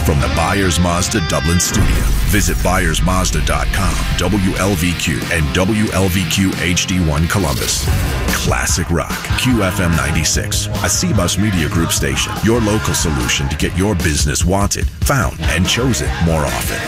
From the Byers Mazda Dublin studio, visit ByersMazda.com, WLVQ, and WLVQ HD1 Columbus. Classic Rock, QFM 96, a C-Bus Media Group station. Your local solution to get your business wanted, found, and chosen more often.